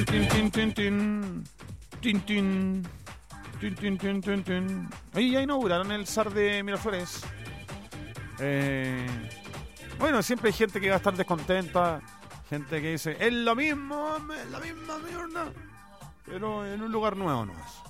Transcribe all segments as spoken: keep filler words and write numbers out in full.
Tin, tin, tin, tin. Tin, tin. Tin, tin, tin, tin, tin. Ahí ya inauguraron el S A R de Miraflores. Eh, bueno, siempre hay gente que va a estar descontenta. Gente que dice, es lo mismo, es la misma mierda, pero en un lugar nuevo no es.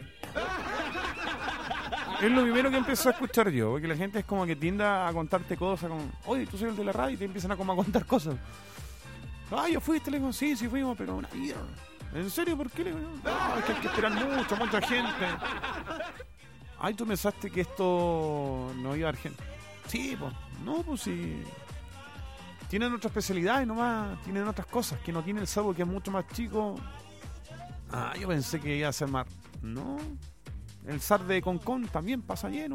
Es lo primero que empecé a escuchar yo, porque la gente es como que tiende a contarte cosas como, oye, tú soy el de la radio, y te empiezan a como a contar cosas. Ah, yo fuiste, le digo, sí, sí fuimos, pero una mierda. ¿En serio? ¿Por qué? Le digo, no, es que hay que esperar mucho, mucha gente. Ay, tú pensaste que esto no iba a haber gente. Sí, pues, no, pues sí. Tienen otra especialidad y nomás tienen otras cosas que no tiene el sábado, que es mucho más chico. Ah, yo pensé que iba a ser más. No. El S A R de Concón también pasa lleno.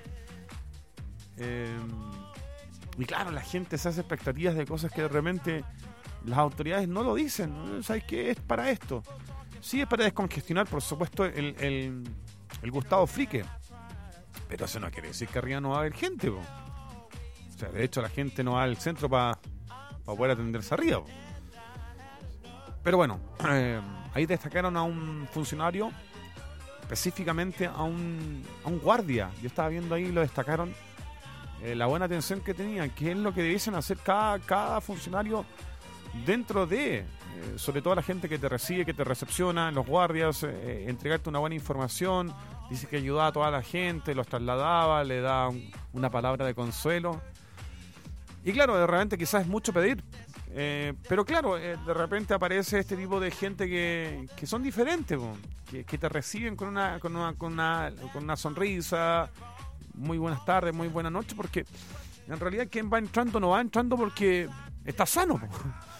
Eh, y claro, la gente se hace expectativas de cosas que de repente las autoridades no lo dicen. ¿Sabes qué? Es para esto. Sí, es para descongestionar, por supuesto, el, el, el Gustavo Frique. Pero eso no quiere decir que arriba no va a haber gente, po. O sea, de hecho la gente no va al centro para pa poder atenderse arriba, po. Pero bueno, eh, ahí destacaron a un funcionario, específicamente a un, a un guardia. Yo estaba viendo ahí, lo destacaron, eh, la buena atención que tenían, que es lo que debiesen hacer cada, cada funcionario dentro de, eh, sobre todo la gente que te recibe, que te recepciona, los guardias, eh, entregarte una buena información. Dice que ayudaba a toda la gente, los trasladaba, le da un, una palabra de consuelo. Y claro, de repente quizás es mucho pedir, eh, pero claro, eh, de repente aparece este tipo de gente que, que son diferentes, po, que, que te reciben con una, con, una, con, una, con una sonrisa, muy buenas tardes, muy buenas noches, porque en realidad quien va entrando no va entrando porque está sano, po.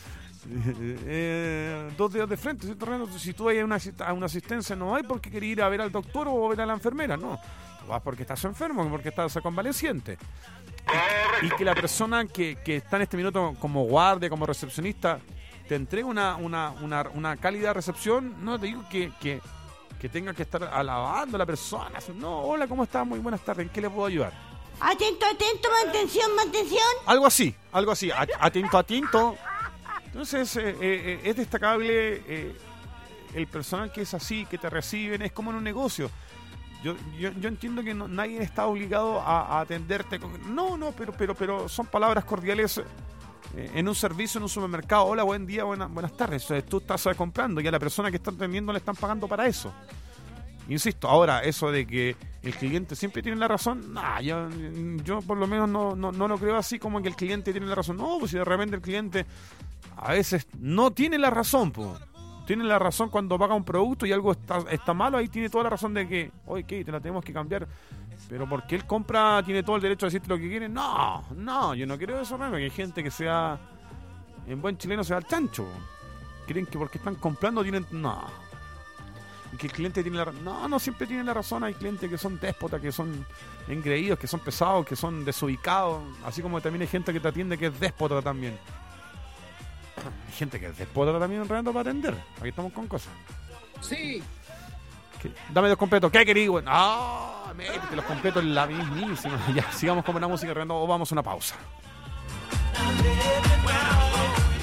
Eh, dos dedos de frente, ¿cierto, Renato? Si tú vas a una, a una asistencia, no hay porque querer ir a ver al doctor o ver a la enfermera, no. Tú vas porque estás enfermo, porque estás convaleciente. Y, y que la persona que, que está en este minuto como guardia, como recepcionista, te entrega una, una, una, una cálida recepción. No te digo que, que, que tenga que estar alabando a la persona. No, hola, ¿cómo estás? Muy buenas tardes, ¿en qué le puedo ayudar? Atento, atento, mantención, mantención. Algo así, algo así, atento, atento. Entonces, eh, eh, es destacable eh, el personal que es así, que te reciben, es como en un negocio. Yo yo, yo entiendo que no, nadie está obligado a, a atenderte. Con, no, no, pero pero pero son palabras cordiales eh, en un servicio, en un supermercado. Hola, buen día, buena, buenas tardes. Entonces, tú estás eh, comprando y a la persona que está atendiendo le están pagando para eso. Insisto, ahora, eso de que el cliente siempre tiene la razón, nah, yo, yo por lo menos no, no, no lo creo así como que el cliente tiene la razón. No, pues si de repente el cliente a veces no tiene la razón, po. Tiene la razón cuando paga un producto y algo está, está malo, ahí tiene toda la razón de que, oye, ¿qué? Te la tenemos que cambiar. Pero porque él compra, tiene todo el derecho a decirte lo que quiere. No, no, yo no creo eso, no, porque hay gente que sea, en buen chileno, se da al chancho. Creen que porque están comprando tienen, no. Y que el cliente tiene la razón. No, no siempre tiene la razón. Hay clientes que son déspotas, que son engreídos, que son pesados, que son desubicados. Así como también hay gente que te atiende que es déspota también. Hay gente que es déspota también en realidad para atender. Aquí estamos con cosas. Sí. ¿Qué? Dame dos completos. ¿Qué querís, güey? Ah, métete los completos en la mismísima. Ya, sigamos con la música o vamos a una pausa.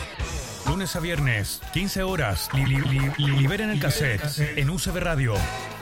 Lunes a viernes, quince horas, li, li, li, liberen el cassette en U C B Radio.